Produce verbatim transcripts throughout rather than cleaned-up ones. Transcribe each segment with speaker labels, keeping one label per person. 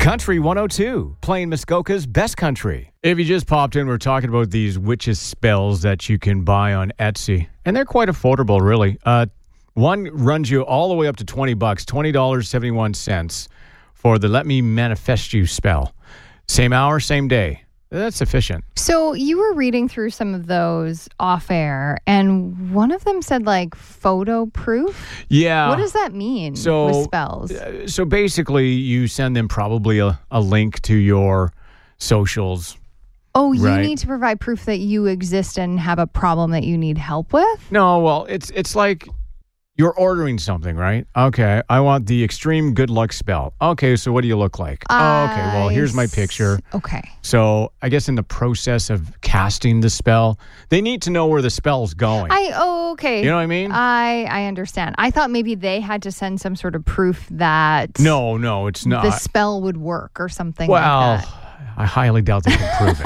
Speaker 1: Country one oh two, playing Muskoka's best country. If you just popped in, we're talking about these witches spells that you can buy on Etsy. And they're quite affordable, really. Uh, one runs you all the way up to twenty bucks, twenty dollars and seventy-one cents for the Let Me Manifest You spell. Same hour, same day. That's sufficient.
Speaker 2: So you were reading through some of those off air, and one of them said like photo proof.
Speaker 1: Yeah.
Speaker 2: What does that mean
Speaker 1: so,
Speaker 2: with spells?
Speaker 1: Uh, so basically, you send them probably a, a link to your socials.
Speaker 2: Oh, you
Speaker 1: right?
Speaker 2: need to provide proof that you exist and have a problem that you need help with?
Speaker 1: No, well, it's it's like you're ordering something, right? Okay, I want the extreme good luck spell. Okay, so what do you look like? Oh, okay, well, here's my picture.
Speaker 2: Okay.
Speaker 1: So I guess in the process of casting the spell, they need to know where the spell's going.
Speaker 2: I oh, okay.
Speaker 1: You know what I mean?
Speaker 2: I, I understand. I thought maybe they had to send some sort of proof that
Speaker 1: No, no, it's not.
Speaker 2: the spell would work or something
Speaker 1: well,
Speaker 2: like that.
Speaker 1: I highly doubt they can prove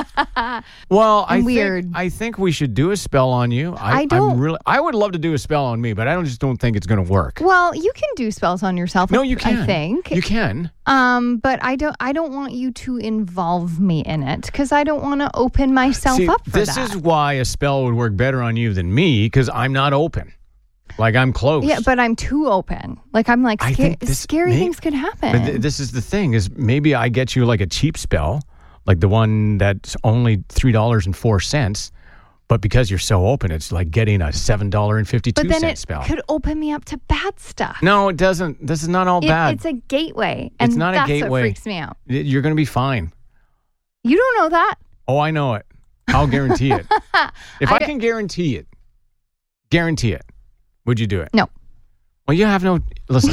Speaker 1: it. Well, I
Speaker 2: Weird.
Speaker 1: think I think we should do a spell on you. I,
Speaker 2: I don't-
Speaker 1: I'm really. I would love to do a spell on me, but I don't just don't think it's going to work.
Speaker 2: Well, you can do spells on yourself.
Speaker 1: No, you can.
Speaker 2: I think.
Speaker 1: You can.
Speaker 2: Um, but I don't. I don't want you to involve me in it because I don't want to open myself
Speaker 1: See,
Speaker 2: up for
Speaker 1: this
Speaker 2: that.
Speaker 1: is why a spell would work better on you than me because I'm not open. Like I'm close.
Speaker 2: Yeah, but I'm too open. Like I'm like
Speaker 1: I
Speaker 2: sca-
Speaker 1: think this
Speaker 2: scary
Speaker 1: may-
Speaker 2: things could happen.
Speaker 1: But th- this is the thing: is maybe I get you like a cheap spell, like the one that's only three dollars and four cents. But because you're so open, it's like getting a seven dollar and fifty two
Speaker 2: but then
Speaker 1: cent
Speaker 2: it
Speaker 1: spell.
Speaker 2: could open me up to bad stuff.
Speaker 1: No, it doesn't. This is not all
Speaker 2: It-
Speaker 1: bad.
Speaker 2: It's a gateway, and
Speaker 1: It's not a
Speaker 2: that's
Speaker 1: gateway.
Speaker 2: what freaks me out.
Speaker 1: Y- You're going to be fine.
Speaker 2: You don't know that.
Speaker 1: Oh, I know it. I'll guarantee it. If I,
Speaker 2: I-
Speaker 1: can guarantee it, guarantee it, would you do it?
Speaker 2: No.
Speaker 1: Well, you have no. Listen,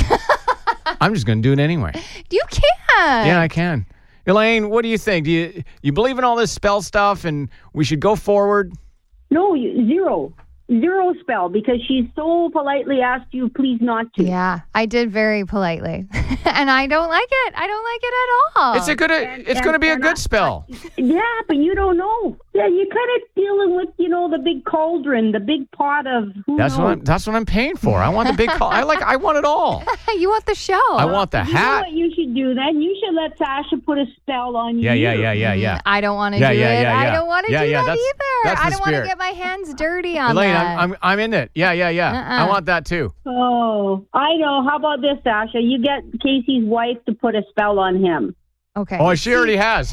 Speaker 1: I'm just going to do it anyway.
Speaker 2: You can.
Speaker 1: Yeah, I can. Elaine, what do you think? Do you you believe in all this spell stuff, and we should go forward?
Speaker 3: No, you, zero. Zero spell because she so politely asked you please not to.
Speaker 2: Yeah, I did very politely, and I don't like it. I don't like it at all.
Speaker 1: It's a good.
Speaker 3: And-
Speaker 1: it's
Speaker 3: and-
Speaker 1: going to be a
Speaker 3: and
Speaker 1: good
Speaker 3: I-
Speaker 1: spell.
Speaker 3: Yeah, but you don't know. Yeah, you're kind of dealing with, you know, the big cauldron, the big pot of who
Speaker 1: That's
Speaker 3: knows.
Speaker 1: what I'm, that's what I'm paying for. I want the big call. I like. I want it all.
Speaker 2: You want the show.
Speaker 1: I want the
Speaker 3: You know
Speaker 1: hat.
Speaker 3: what you should do then? You should let Sasha put a spell on
Speaker 1: Yeah,
Speaker 3: you.
Speaker 1: yeah, yeah, yeah, yeah.
Speaker 2: I don't want to
Speaker 1: Yeah,
Speaker 2: do
Speaker 1: yeah,
Speaker 2: it.
Speaker 1: yeah,
Speaker 2: I
Speaker 1: yeah.
Speaker 2: don't want to
Speaker 1: Yeah,
Speaker 2: do
Speaker 1: yeah,
Speaker 2: that
Speaker 1: that's-
Speaker 2: either.
Speaker 1: that's the
Speaker 2: I don't want to
Speaker 1: spirit.
Speaker 2: get my hands dirty on
Speaker 1: Elaine,
Speaker 2: that.
Speaker 1: I'm, I'm I'm in it. Yeah, yeah, yeah.
Speaker 2: Uh-uh.
Speaker 1: I want that too.
Speaker 3: Oh, I know. How about this, Sasha? You get Casey's wife to put a spell on him.
Speaker 2: okay.
Speaker 1: Oh, she already has.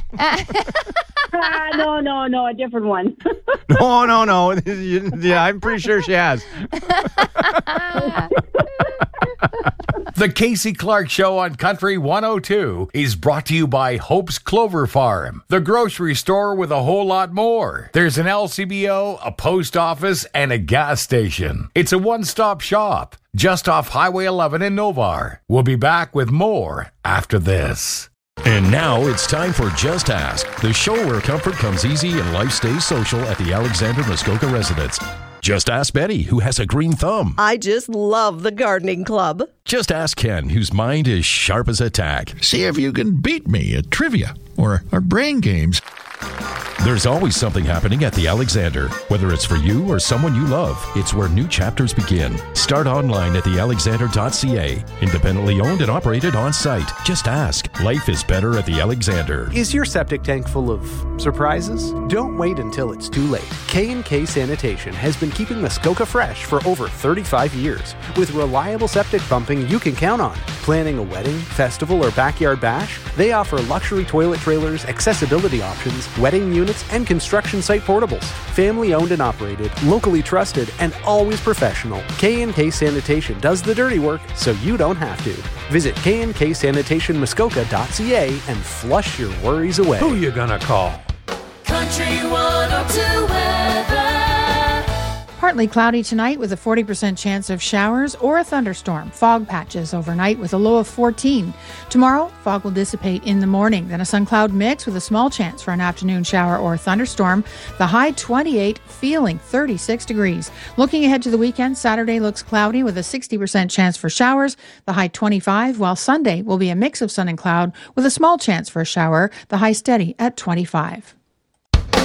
Speaker 3: Ah, no, no, no, a different one.
Speaker 1: No, no, no. Yeah, I'm pretty sure she has.
Speaker 4: The Casey Clark Show on Country one oh two is brought to you by Hope's Clover Farm, the grocery store with a whole lot more. There's an L C B O, a post office, and a gas station. It's a one-stop shop just off Highway eleven in Novar. We'll be back with more after this.
Speaker 5: And now it's time for Just Ask, the show where comfort comes easy and life stays social at the Alexander Muskoka residence. Just ask Betty, who has a green thumb.
Speaker 6: I just love the gardening club.
Speaker 5: Just ask Ken, whose mind is sharp as a tack.
Speaker 7: See if you can beat me at trivia or, or brain games.
Speaker 5: There's always something happening at the Alexander. Whether it's for you or someone you love, it's where new chapters begin. Start online at the alexander dot c a. Independently owned and operated on site. Just ask. Life is better at the Alexander.
Speaker 8: Is your septic tank full of surprises? Don't wait until it's too late. K and K Sanitation has been keeping Muskoka fresh for over thirty-five years. With reliable septic pumping you can count on. Planning a wedding, festival, or backyard bash? They offer luxury toilet trailers, accessibility options, wedding units, and construction site portables. Family owned and operated, locally trusted, and always professional. K and K Sanitation does the dirty work so you don't have to. Visit k and k sanitation muskoka dot c a and flush your worries away.
Speaker 4: Who you gonna call?
Speaker 9: Country one oh two weather.
Speaker 10: Partly cloudy tonight with a forty percent chance of showers or a thunderstorm. Fog patches overnight with a low of fourteen. Tomorrow, fog will dissipate in the morning. Then a sun cloud mix with a small chance for an afternoon shower or thunderstorm. The high twenty-eight, feeling thirty-six degrees. Looking ahead to the weekend, Saturday looks cloudy with a sixty percent chance for showers. The high twenty-five, while Sunday will be a mix of sun and cloud with a small chance for a shower. The high steady at twenty-five.